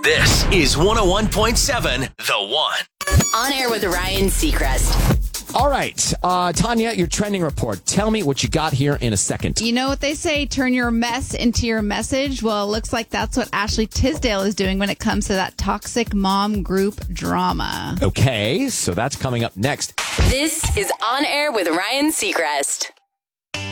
This is 101.7 The One. On Air with Ryan Seacrest. All right, Tanya, your trending report. Tell me what you got here in a second. You know what they say, turn your mess into your message? Well, it looks like that's what Ashley Tisdale is doing when it comes to that toxic mom group drama. Okay, so that's coming up next. This is On Air with Ryan Seacrest.